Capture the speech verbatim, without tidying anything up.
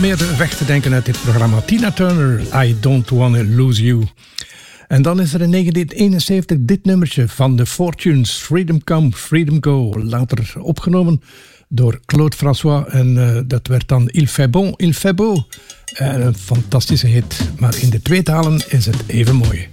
meer weg te denken uit dit programma. Tina Turner, I Don't Wanna Lose You. En dan is er in negentien eenenzeventig dit nummertje van The Fortunes, Freedom Come, Freedom Go. Later opgenomen door Claude François en uh, dat werd dan Il fait bon, il fait beau. Uh, een fantastische hit, maar in de twee talen is het even mooi.